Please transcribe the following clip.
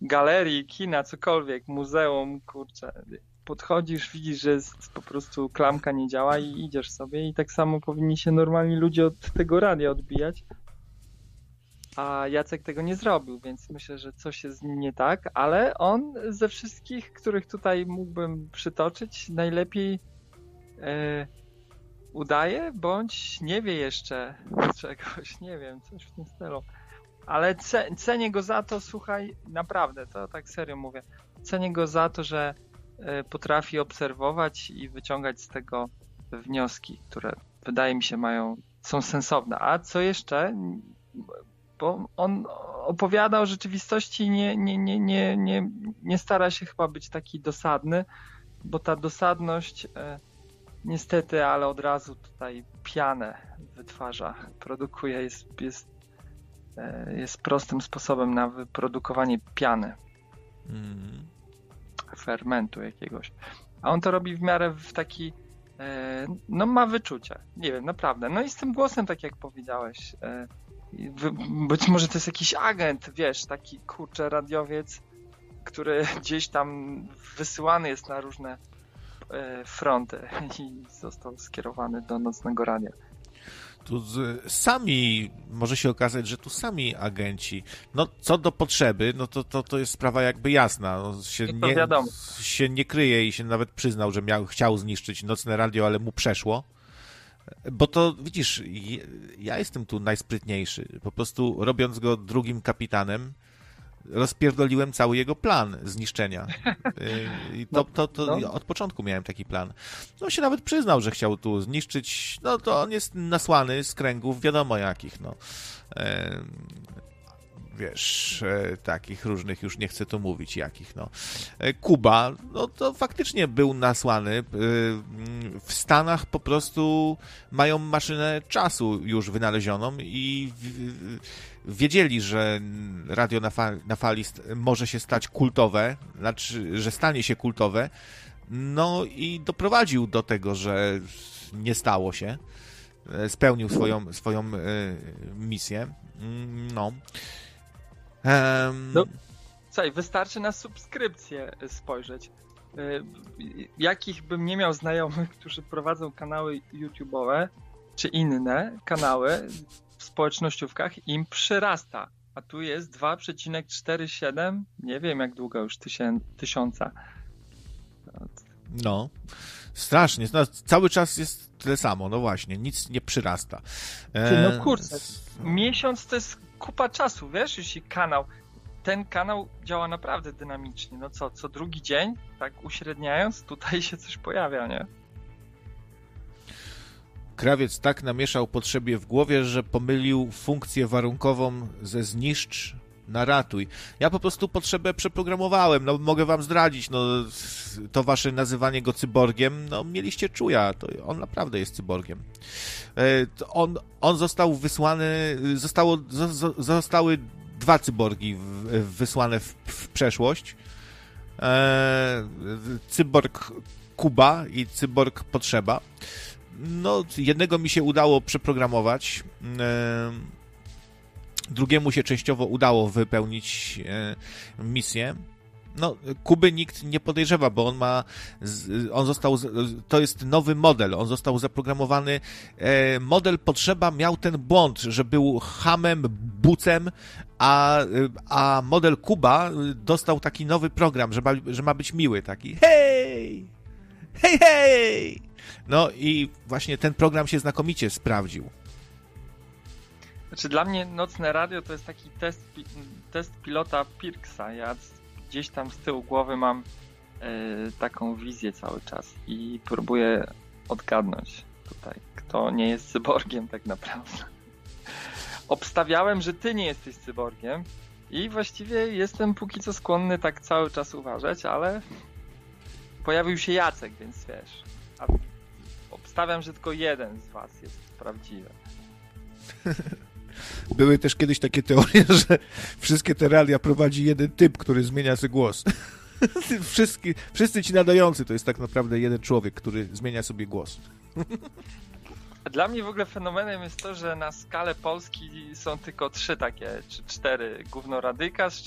galerii, kina, cokolwiek, muzeum, kurczę, podchodzisz, widzisz, że jest po prostu klamka nie działa i idziesz sobie i tak samo powinni się normalni ludzie od tego radia odbijać. A Jacek tego nie zrobił, więc myślę, że coś jest z nim nie tak, ale on ze wszystkich, których tutaj mógłbym przytoczyć, najlepiej udaje, bądź nie wie jeszcze czegoś, nie wiem, coś w tym stylu. Ale cenię go za to, słuchaj, naprawdę, to tak serio mówię, cenię go za to, że potrafi obserwować i wyciągać z tego wnioski, które wydaje mi się są sensowne. A co jeszcze? Bo on opowiada o rzeczywistości, nie stara się chyba być taki dosadny, bo ta dosadność niestety, ale od razu tutaj pianę wytwarza, produkuje, jest prostym sposobem na wyprodukowanie piany, fermentu jakiegoś. A on to robi w miarę w taki, no ma wyczucie, nie wiem, naprawdę. No i z tym głosem, tak jak powiedziałeś, być może to jest jakiś agent, wiesz, taki kurczę radiowiec, który gdzieś tam wysyłany jest na różne fronty i został skierowany do nocnego radia. Tu może się okazać, że tu sami agenci, no co do potrzeby, no to jest sprawa jakby jasna. No, się nie kryje i się nawet przyznał, że chciał zniszczyć nocne radio, ale mu przeszło. Bo to, widzisz, ja jestem tu najsprytniejszy. Po prostu robiąc go drugim kapitanem, rozpierdoliłem cały jego plan zniszczenia. I od początku miałem taki plan. No się nawet przyznał, że chciał tu zniszczyć, no to on jest nasłany z kręgów wiadomo jakich, no. Wiesz, takich różnych, już nie chcę tu mówić jakich, no. Kuba, no to faktycznie był nasłany. W Stanach po prostu mają maszynę czasu już wynalezioną i wiedzieli, że radio na fali może się stać kultowe, znaczy, że stanie się kultowe, no i doprowadził do tego, że nie stało się. Spełnił swoją misję. No. No, słuchaj, wystarczy na subskrypcję spojrzeć. Jakich bym nie miał znajomych, którzy prowadzą kanały YouTube'owe, czy inne kanały w społecznościówkach, im przyrasta. A tu jest 2,47, nie wiem jak długo już, tysiąca. No, strasznie. No, cały czas jest tyle samo, no właśnie, nic nie przyrasta. No kurczę, miesiąc to jest kupa czasu, wiesz, jeśli ten kanał działa naprawdę dynamicznie. No co drugi dzień, tak uśredniając, tutaj się coś pojawia, nie? Krawiec tak namieszał potrzebie w głowie, że pomylił funkcję warunkową ze zniszcz na ratuj. Ja po prostu potrzebę przeprogramowałem, no mogę wam zdradzić, no to wasze nazywanie go cyborgiem, no mieliście czuja, to on naprawdę jest cyborgiem. On został wysłany, zostały 2 cyborgi wysłane w przeszłość. Cyborg Kuba i cyborg Potrzeba. No, jednego mi się udało przeprogramować, drugiemu się częściowo udało wypełnić misję. No, Kuby nikt nie podejrzewa, bo to jest nowy model, on został zaprogramowany. Model Potrzeba miał ten błąd, że był chamem, bucem, a model Kuba dostał taki nowy program, że ma być miły, taki hej, hej, hej. No i właśnie ten program się znakomicie sprawdził. Znaczy dla mnie Nocne Radio to jest taki test pilota Pirksa. Ja gdzieś tam z tyłu głowy mam taką wizję cały czas i próbuję odgadnąć tutaj, kto nie jest cyborgiem tak naprawdę. Obstawiałem, że ty nie jesteś cyborgiem i właściwie jestem póki co skłonny tak cały czas uważać, ale pojawił się Jacek, więc wiesz, obstawiam, że tylko jeden z was jest prawdziwy. Były też kiedyś takie teorie, że wszystkie te radia prowadzi jeden typ, który zmienia sobie głos. Wszyscy ci nadający to jest tak naprawdę jeden człowiek, który zmienia sobie głos. Dla mnie w ogóle fenomenem jest to, że na skalę Polski są tylko 3 takie, czy 4 gównoradyjka, z